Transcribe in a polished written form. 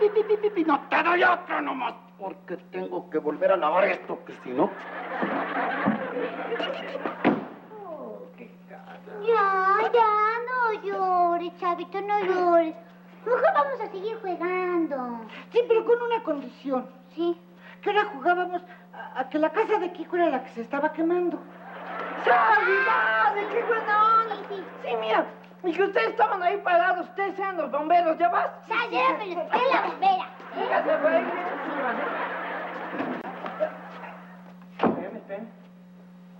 No te doy otro nomás, porque tengo que volver a lavar esto, que si no... Ya, no llores, Chavito, no llores. Mejor vamos a seguir jugando. Sí, pero con una condición. Sí. Que ahora jugábamos a que la casa de Kiko era la que se estaba quemando. ¡Sabe, qué buena onda! Sí. Sí, mira, y que ustedes estaban ahí parados, ustedes sean los bomberos, ¿ya vas? Llévamelo, es la bombera. Fíjate, por ahí. Espérame.